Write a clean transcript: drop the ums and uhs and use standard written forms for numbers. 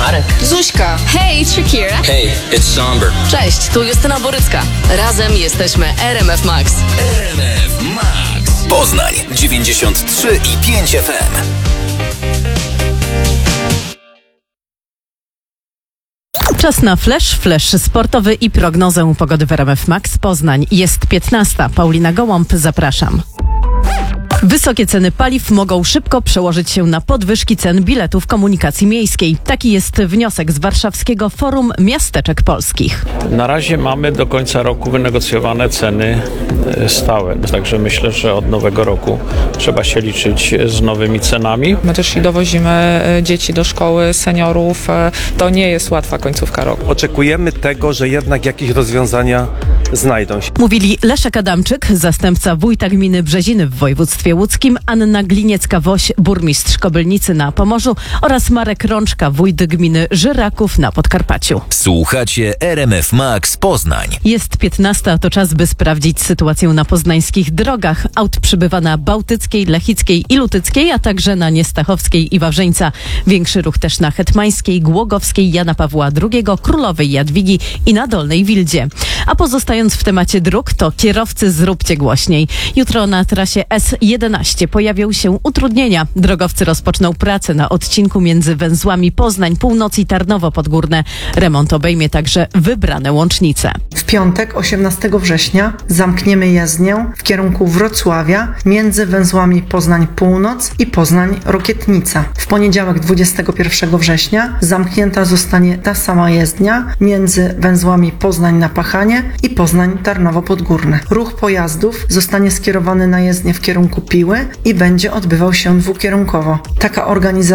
Marek. Zuśka. Hej, it's Shakira. Hey, it's Somber. Cześć, tu Justyna Borycka. Razem jesteśmy RMF Max. RMF Max. Poznań 93,5 FM. Czas na flash sportowy i prognozę pogody w RMF Max Poznań. Jest 15. Paulina Gołąb, zapraszam. Wysokie ceny paliw mogą szybko przełożyć się na podwyżki cen biletów komunikacji miejskiej. Taki jest wniosek z Warszawskiego Forum Miasteczek Polskich. Na razie mamy do końca roku wynegocjowane ceny stałe. Także myślę, że od nowego roku trzeba się liczyć z nowymi cenami. My też dowozimy dzieci do szkoły, seniorów. To nie jest łatwa końcówka roku. Oczekujemy tego, że jednak jakieś rozwiązania znajdą się. Mówili Leszek Adamczyk, zastępca wójta gminy Brzeziny w województwie łódzkim, Anna Gliniecka-Woś, burmistrz Kobylnicy na Pomorzu oraz Marek Rączka, wójt gminy Żyraków na Podkarpaciu. Słuchacie RMF Max Poznań. Jest 15, a to czas, by sprawdzić sytuację na poznańskich drogach. Aut przybywa na Bałtyckiej, Lechickiej i Lutyckiej, a także na Niestachowskiej i Wawrzeńca. Większy ruch też na Hetmańskiej, Głogowskiej, Jana Pawła II, Królowej Jadwigi i na Dolnej Wildzie. A pozostając w temacie dróg, to kierowcy zróbcie głośniej. Jutro na trasie S11 pojawią się utrudnienia. Drogowcy rozpoczną pracę na odcinku między węzłami Poznań, Północ i Tarnowo Podgórne. Remont obejmie także wybrane łącznice. W piątek, 18 września, zamkniemy jezdnię w kierunku Wrocławia między węzłami Poznań Północ i Poznań Rokietnica. W poniedziałek, 21 września, zamknięta zostanie ta sama jezdnia między węzłami Poznań na Pachanie i Poznań Tarnowo Podgórne. Ruch pojazdów zostanie skierowany na jezdnię w kierunku Piły i będzie odbywał się dwukierunkowo. Taka organizacja